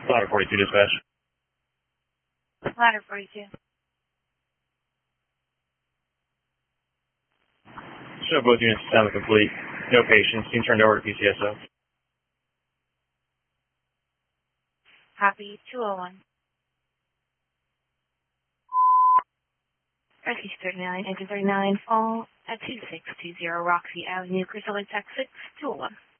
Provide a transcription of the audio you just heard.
Ladder 42 dispatch. Ladder 42. Show both units sound complete. No patients. Team turned over to PCSO. Copy 201. Rescue 39, engine 39, fall at 2620 Roxy Avenue, Crystal Lake, Texas 201.